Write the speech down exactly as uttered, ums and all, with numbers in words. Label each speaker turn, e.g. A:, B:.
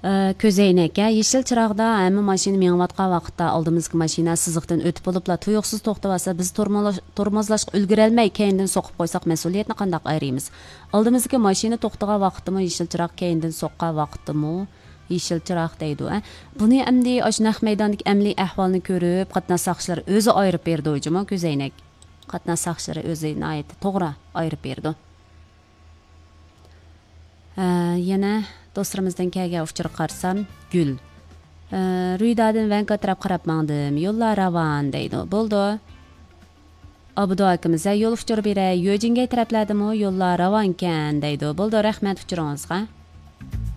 A: Көзәйнәккә yeşil чырагда әмма машина меңватқан вакытта алдымызгы машина сызыктан өтүп булыпла туюксыз токтабаса biz тормозлашка өлгөрәлмәй кәйиндән соқып койсак мәс'улиятны кандак айрыймыз. Алдымызгы машина токтаган вакытымы yeşil чырак кәйиндән соққан вакытымы yeşil чырак дейди. Буны әмди ашнах мәйдандагы әмли әхвалны көрүп, катнаш сакчылар өзү айырып берди уҗыма Көзәйнәк. Катнаш сакчылары өзү наит тогра айырып берди. Yana dostlarımızdan kelgan uçur qarsam Gül. Rüydadan Vanka taraf qarab mangdim. Yo'llar ravan deydi. Bo'ldi. Abdu akamiz yo'l uçur beray. Yo'jingga tarafladimi? Yo'llar ravan ekan deydi. Bo'ldi, rahmat uchuringizga.